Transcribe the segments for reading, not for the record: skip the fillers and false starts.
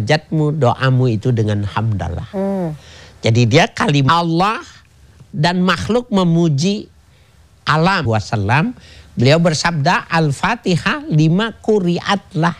hajatmu, doamu itu dengan hamdalah. Jadi dia kalimat Allah dan makhluk memuji alam wasallam. Beliau bersabda Al-Fatihah lima quri'atlah.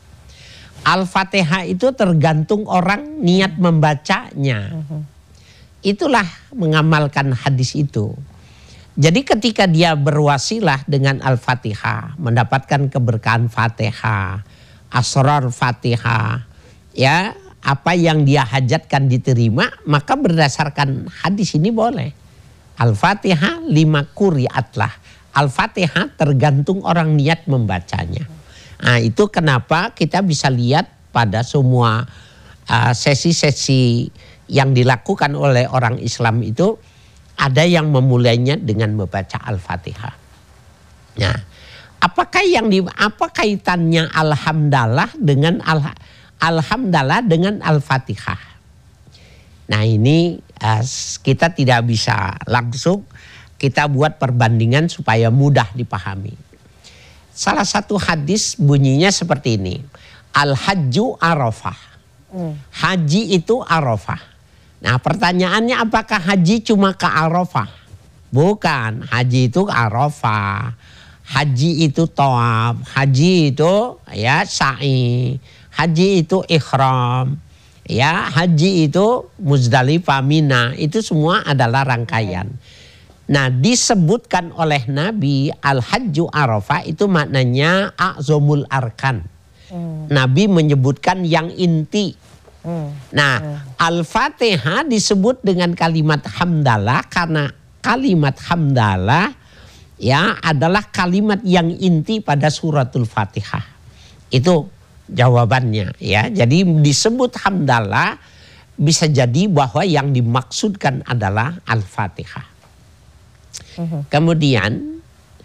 Al-Fatihah itu tergantung orang niat membacanya. Itulah mengamalkan hadis itu. Jadi ketika dia berwasilah dengan Al-Fatihah, mendapatkan keberkahan Fatihah, asrar Fatihah, ya, apa yang dia hajatkan diterima, maka berdasarkan hadis ini boleh. Al-Fatihah lima quri'atlah. Al-Fatihah tergantung orang niat membacanya. Nah, itu kenapa kita bisa lihat pada semua sesi-sesi yang dilakukan oleh orang Islam itu ada yang memulainya dengan membaca Al-Fatihah. Nah, apa kaitannya alhamdulillah dengan alhamdulillah dengan Al-Fatihah? Nah, ini kita tidak bisa langsung kita buat perbandingan supaya mudah dipahami. Salah satu hadis bunyinya seperti ini. Al-hajju arafah. Haji itu arafah. Nah, pertanyaannya apakah haji cuma ke Arafah? Bukan, haji itu Arafah. Haji itu tawaf, haji itu ya sa'i, haji itu ikhram, ya haji itu Muzdalifah, Mina, itu semua adalah rangkaian. Nah, disebutkan oleh Nabi al-hajju Arafah itu maknanya a'zamul arkan. Nabi menyebutkan yang inti. Nah, Al-Fatihah disebut dengan kalimat hamdalah karena kalimat hamdalah ya adalah kalimat yang inti pada suratul Fatihah. Itu jawabannya ya. Jadi disebut hamdalah bisa jadi bahwa yang dimaksudkan adalah Al-Fatihah. Kemudian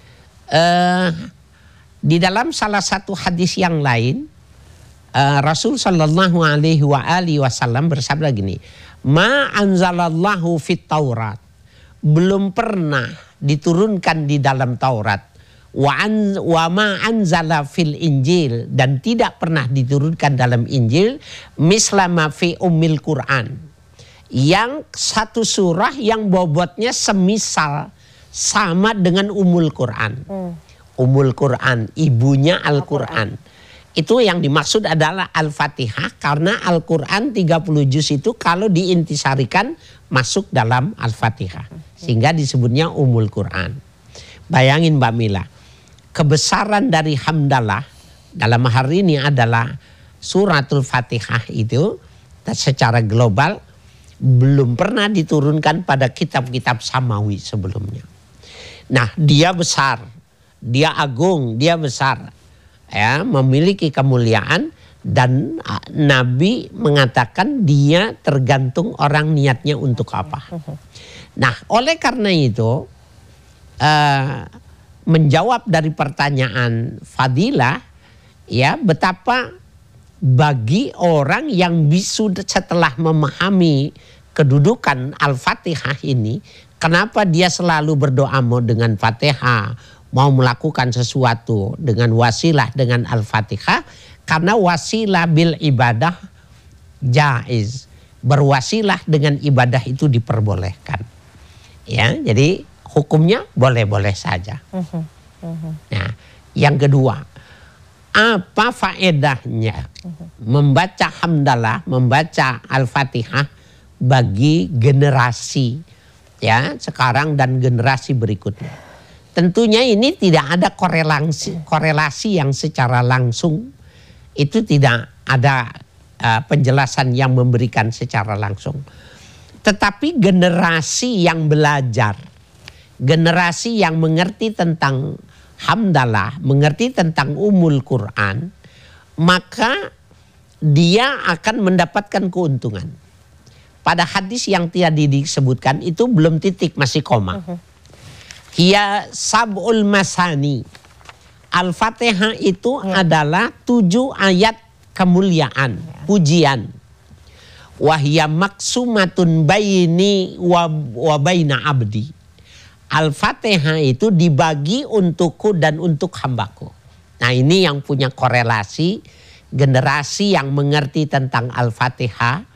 di dalam salah satu hadis yang lain Rasul sallallahu alaihi wasallam bersabda gini, ma anzalallahu fit Taurat, belum pernah diturunkan di dalam Taurat, wa ma anzala fil Injil, dan tidak pernah diturunkan dalam Injil, mislama fi ummil Quran, yang satu surah yang bobotnya semisal sama dengan Ummul Quran. Ummul Quran, ibunya Al-Quran. Itu yang dimaksud adalah Al-Fatihah karena Al-Quran 30 juz itu kalau diintisarikan masuk dalam Al-Fatihah. Sehingga disebutnya Ummul Quran. Bayangin Mbak Mila, kebesaran dari hamdalah dalam hari ini adalah suratul Fatihah itu secara global belum pernah diturunkan pada kitab-kitab samawi sebelumnya. Nah, dia besar, dia agung, dia besar. Ya, memiliki kemuliaan dan Nabi mengatakan dia tergantung orang niatnya untuk apa. Nah, oleh karena itu menjawab dari pertanyaan Fadilah, ya betapa bagi orang yang sudah setelah memahami kedudukan Al-Fatihah ini, kenapa dia selalu berdoa mau dengan Fatihah, mau melakukan sesuatu dengan wasilah dengan Al-Fatihah, karena wasilah bil ibadah jaiz. Berwasilah dengan ibadah itu diperbolehkan. Ya, jadi hukumnya boleh-boleh saja. Nah, yang kedua, apa faedahnya membaca hamdalah, membaca Al-Fatihah bagi generasi ya sekarang dan generasi berikutnya? Tentunya ini tidak ada korelasi yang secara langsung, itu tidak ada penjelasan yang memberikan secara langsung. Tetapi generasi yang belajar, generasi yang mengerti tentang hamdalah, mengerti tentang Ummul Quran, maka dia akan mendapatkan keuntungan. Pada hadis yang tadi disebutkan itu belum titik, masih koma. Hiya sab'ul masani. Al-Fatihah itu adalah 7 ayat kemuliaan, pujian. Wahya maksumatun baini wa baina abdi. Al-Fatihah itu dibagi untukku dan untuk hambaku. Nah, ini yang punya korelasi generasi yang mengerti tentang Al-Fatihah